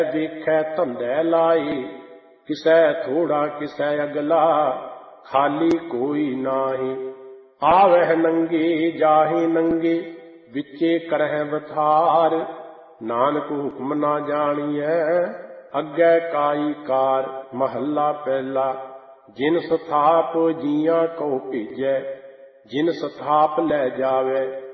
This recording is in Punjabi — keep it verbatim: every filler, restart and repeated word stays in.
ਦੇਖੈ ਧੰਦੇ ਲਾਈ, ਕਿਸੈ ਥੋੜਾ ਕਿਸੈ ਅਗਲਾ, ਖਾਲੀ ਕੋਈ ਨਾਹੀ। ਆਵਹਿ ਨੰਗੇ ਜਾਹੇ ਨੰਗੇ, ਵਿਚੇ ਕਰਹਿ ਵਥਾਰ, ਨਾਨਕ ਹੁਕਮ ਨਾ ਜਾਣੀਐ, ਅੱਗੇ ਕਾਈ ਕਾਰ। ਮਹੱਲਾ ਪਹਿਲਾ। ਜਿਨ ਸਥਾਪ ਜੀਆਂ ਕਉ ਭੇਜੈ, ਜਿਨ ਸਥਾਪ ਲੈ ਜਾਵੈ,